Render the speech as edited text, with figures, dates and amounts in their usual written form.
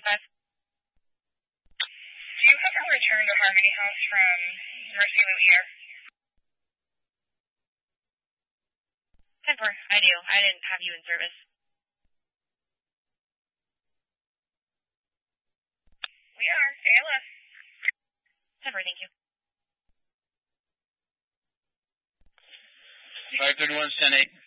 Do you ever return to Harmony House from Mercy Louis? 10-4, I do. I didn't have you in service. We are. ALS. 10-4, thank you. 531, 10-8.